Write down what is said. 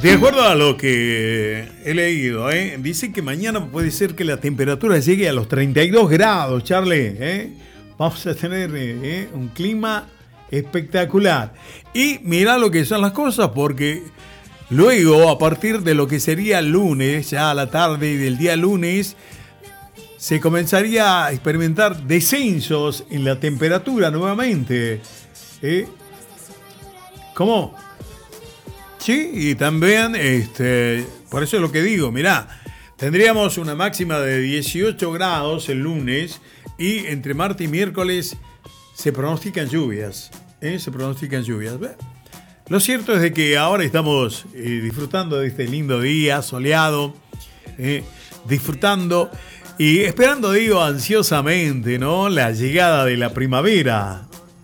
De acuerdo a lo que he leído, dice que mañana puede ser que la temperatura llegue a los 32 grados, Charlie. Vamos a tener un clima espectacular. Y mira lo que son las cosas, porque luego, a partir de lo que sería el lunes, ya a la tarde del día lunes, se comenzaría a experimentar descensos en la temperatura nuevamente. ¿Cómo? Sí, y también, por eso es lo que digo, mirá, tendríamos una máxima de 18 grados el lunes y entre martes y miércoles se pronostican lluvias. Se pronostican lluvias. Lo cierto es de que ahora estamos disfrutando de este lindo día soleado, disfrutando y esperando, digo, ansiosamente, ¿no?, la llegada de la primavera.